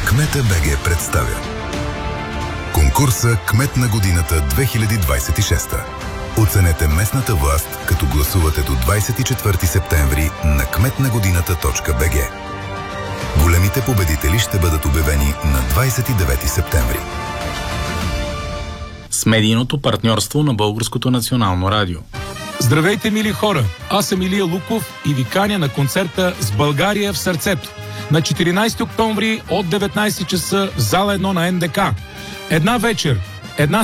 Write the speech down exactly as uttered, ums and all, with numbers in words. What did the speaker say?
Кмета БГ представя конкурса Кмет на годината две хиляди двадесет и шеста. Оценете местната власт, като гласувате до двадесет и четвърти септември на кметнагодината точка би джи. Големите победители ще бъдат обявени на двадесет и девети септември. С медийното партньорство на Българското национално радио. Здравейте, мили хора! Аз съм Илия Луков и ви каня на концерта «С България в сърцето» на четиринадесети октомври от деветнадесет часа в зала едно на ен де ка. Една вечер, една